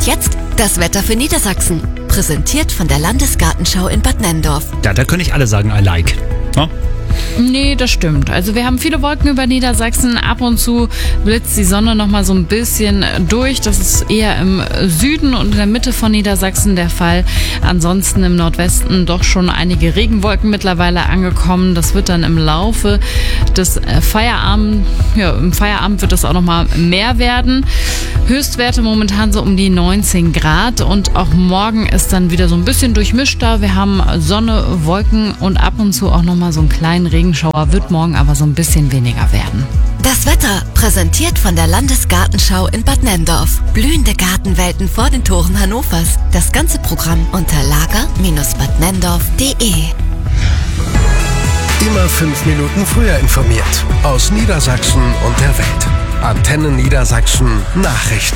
Und jetzt das Wetter für Niedersachsen. Präsentiert von der Landesgartenschau in Bad Nenndorf. Ja, da können nicht alle sagen, I like. Ja? Nee, das stimmt. Also wir haben viele Wolken über Niedersachsen. Ab und zu blitzt die Sonne noch mal so ein bisschen durch. Das ist eher im Süden und in der Mitte von Niedersachsen der Fall. Ansonsten im Nordwesten doch schon einige Regenwolken mittlerweile angekommen. Das wird dann im Laufe des Feierabends, im Feierabend wird das auch noch mal mehr werden. Höchstwerte momentan so um die 19 Grad und auch morgen ist dann wieder so ein bisschen durchmischter. Wir haben Sonne, Wolken und ab und zu auch noch mal so einen kleinen Regenschauer, wird morgen aber so ein bisschen weniger werden. Das Wetter präsentiert von der Landesgartenschau in Bad Nenndorf. Blühende Gartenwelten vor den Toren Hannovers. Das ganze Programm unter lager-badnenndorf.de. Immer 5 Minuten früher informiert. Aus Niedersachsen und der Welt. Antenne Niedersachsen Nachrichten.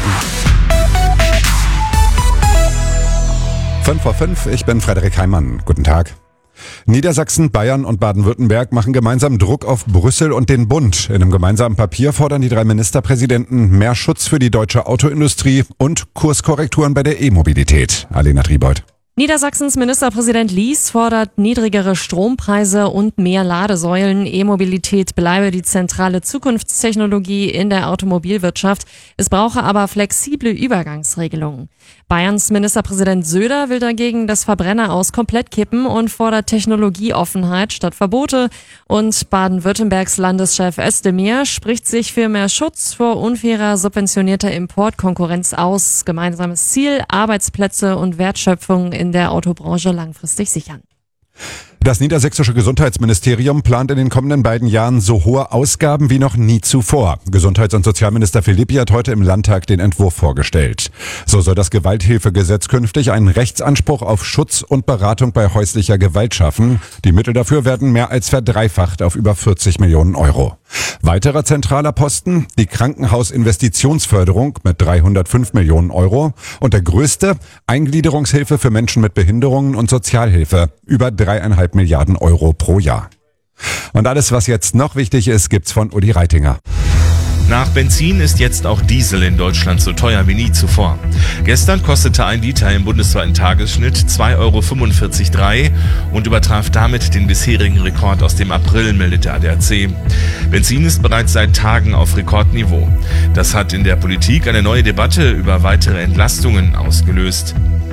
5:05, ich bin Frederik Heimann. Guten Tag. Niedersachsen, Bayern und Baden-Württemberg machen gemeinsam Druck auf Brüssel und den Bund. In einem gemeinsamen Papier fordern die 3 Ministerpräsidenten mehr Schutz für die deutsche Autoindustrie und Kurskorrekturen bei der E-Mobilität. Alena Triebold. Niedersachsens Ministerpräsident Lies fordert niedrigere Strompreise und mehr Ladesäulen. E-Mobilität bleibe die zentrale Zukunftstechnologie in der Automobilwirtschaft. Es brauche aber flexible Übergangsregelungen. Bayerns Ministerpräsident Söder will dagegen das Verbrenner aus komplett kippen und fordert Technologieoffenheit statt Verbote. Und Baden-Württembergs Landeschef Özdemir spricht sich für mehr Schutz vor unfairer subventionierter Importkonkurrenz aus. Gemeinsames Ziel, Arbeitsplätze und Wertschöpfung in der Autobranche langfristig sichern. Das niedersächsische Gesundheitsministerium plant in den kommenden beiden Jahren so hohe Ausgaben wie noch nie zuvor. Gesundheits- und Sozialminister Philippi hat heute im Landtag den Entwurf vorgestellt. So soll das Gewalthilfegesetz künftig einen Rechtsanspruch auf Schutz und Beratung bei häuslicher Gewalt schaffen. Die Mittel dafür werden mehr als verdreifacht auf über 40 Millionen Euro. Weiterer zentraler Posten, die Krankenhausinvestitionsförderung mit 305 Millionen Euro. Und der größte, Eingliederungshilfe für Menschen mit Behinderungen und Sozialhilfe, über 3,5 Milliarden Euro pro Jahr. Und alles, was jetzt noch wichtig ist, gibt's von Uli Reitinger. Nach Benzin ist jetzt auch Diesel in Deutschland so teuer wie nie zuvor. Gestern kostete 1 Liter im bundesweiten Tagesschnitt 2,45 € und übertraf damit den bisherigen Rekord aus dem April, meldet der ADAC. Benzin ist bereits seit Tagen auf Rekordniveau. Das hat in der Politik eine neue Debatte über weitere Entlastungen ausgelöst.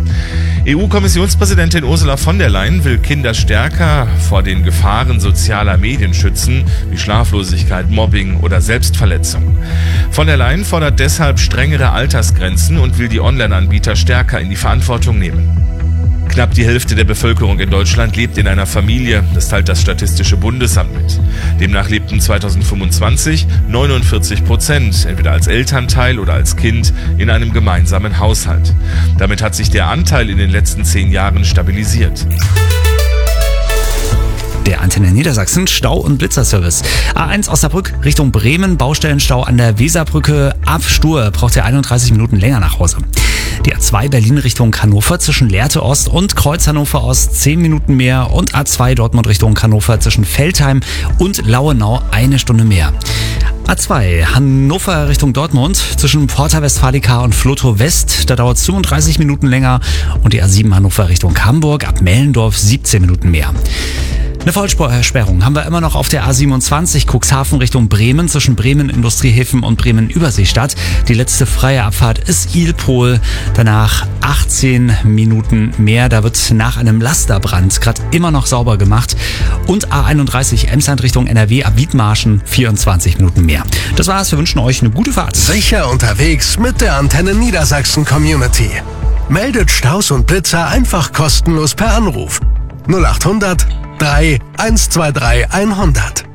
EU-Kommissionspräsidentin Ursula von der Leyen will Kinder stärker vor den Gefahren sozialer Medien schützen, wie Schlaflosigkeit, Mobbing oder Selbstverletzung. Von der Leyen fordert deshalb strengere Altersgrenzen und will die Online-Anbieter stärker in die Verantwortung nehmen. Knapp die Hälfte der Bevölkerung in Deutschland lebt in einer Familie, das teilt das Statistische Bundesamt mit. Demnach lebten 2025 49%, entweder als Elternteil oder als Kind, in einem gemeinsamen Haushalt. Damit hat sich der Anteil in den letzten 10 Jahren stabilisiert. Der Antenne Niedersachsen Stau- und Blitzerservice. A1 Osnabrück Richtung Bremen, Baustellenstau an der Weserbrückke. Ab Stur braucht ihr 31 Minuten länger nach Hause. Die A2 Berlin Richtung Hannover zwischen Lehrte Ost und Kreuz Hannover Ost 10 Minuten mehr und A2 Dortmund Richtung Hannover zwischen Veltheim und Lauenau 1 Stunde mehr. A2 Hannover Richtung Dortmund zwischen Porta Westfalica und Flotow West, da dauert es 35 Minuten länger und die A7 Hannover Richtung Hamburg ab Mellendorf 17 Minuten mehr. Eine Vollspursperrung haben wir immer noch auf der A27 Cuxhaven Richtung Bremen zwischen Bremen Industriehäfen und Bremen Überseestadt. Die letzte freie Abfahrt ist Ilpol. Danach 18 Minuten mehr. Da wird nach einem Lasterbrand gerade immer noch sauber gemacht. Und A31 Emsland Richtung NRW ab Wiedmarschen 24 Minuten mehr. Das war's. Wir wünschen euch eine gute Fahrt. Sicher unterwegs mit der Antenne Niedersachsen Community. Meldet Staus und Blitzer einfach kostenlos per Anruf. 0800 3 123 100.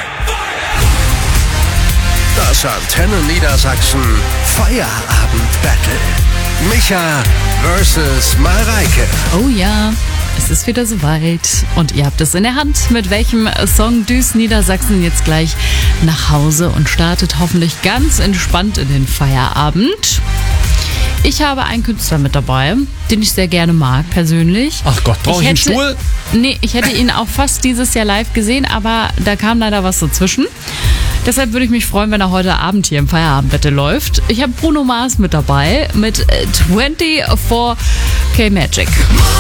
Das Antenne Niedersachsen Feierabend-Battle. Micha versus Mareike. Oh ja, es ist wieder soweit und ihr habt es in der Hand, mit welchem Song düst Niedersachsen jetzt gleich nach Hause und startet hoffentlich ganz entspannt in den Feierabend. Ich habe einen Künstler mit dabei, den ich sehr gerne mag, persönlich. Ach Gott, brauche ich einen Stuhl? Nee, ich hätte ihn auch fast dieses Jahr live gesehen, aber da kam leider was dazwischen. Deshalb würde ich mich freuen, wenn er heute Abend hier im Feierabendwette läuft. Ich habe Bruno Mars mit dabei mit 24K Magic.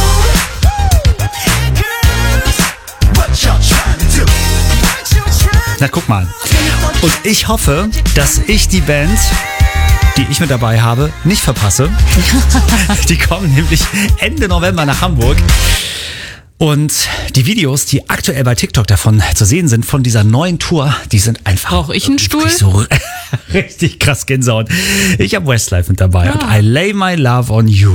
Na, guck mal. Und ich hoffe, dass ich die Band, die ich mit dabei habe, nicht verpasse. Die kommen nämlich Ende November nach Hamburg. Und die Videos, die aktuell bei TikTok davon zu sehen sind, von dieser neuen Tour, die sind einfach... Brauche ich einen Stuhl? So richtig krass Gänsehaut. Ich habe Westlife mit dabei und I lay my love on you.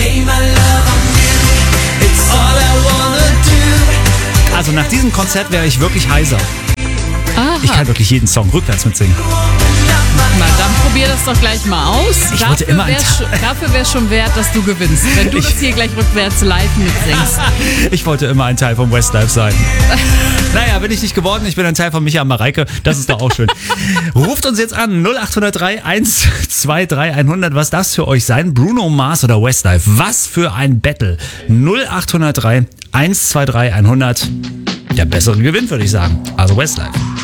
Also nach diesem Konzert wäre ich wirklich heiser. Aha. Ich kann wirklich jeden Song rückwärts mitsingen. Na, dann probier das doch gleich mal aus. Dafür wäre es schon wert, dass du gewinnst, wenn du das hier gleich rückwärts live mitsingst. Ich wollte immer ein Teil von Westlife sein. Naja, bin ich nicht geworden. Ich bin ein Teil von Micha und Mareike. Das ist doch auch schön. Ruft uns jetzt an. 0803 123 100. Was darf es für euch sein? Bruno Mars oder Westlife? Was für ein Battle. 0803 123 100. Der bessere gewinnt, würde ich sagen. Also Westlife.